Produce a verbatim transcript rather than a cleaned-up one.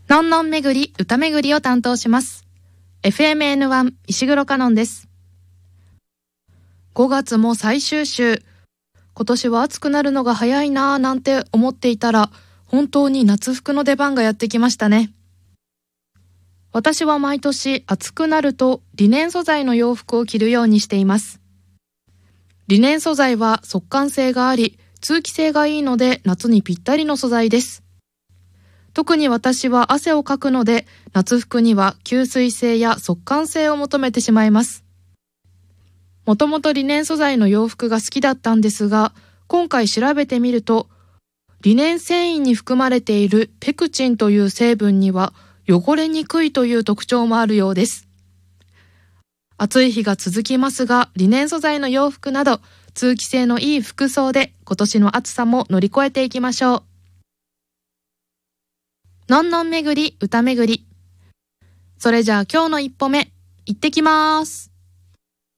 のんのんめぐり歌めぐりを担当します。エフエムエヌワン 石黒かのんです。ごがつも最終週。今年は暑くなるのが早いなぁなんて思っていたら、本当に夏服の出番がやってきましたね。私は毎年暑くなるとリネン素材の洋服を着るようにしています。リネン素材は速乾性があり、通気性がいいので夏にぴったりの素材です。特に私は汗をかくので、夏服には吸水性や速乾性を求めてしまいます。もともとリネン素材の洋服が好きだったんですが、今回調べてみると、リネン繊維に含まれているペクチンという成分には汚れにくいという特徴もあるようです。暑い日が続きますが、リネン素材の洋服など通気性のいい服装で今年の暑さも乗り越えていきましょう。のんのんめぐり歌めぐり。それじゃあ今日の一歩目、行ってきます。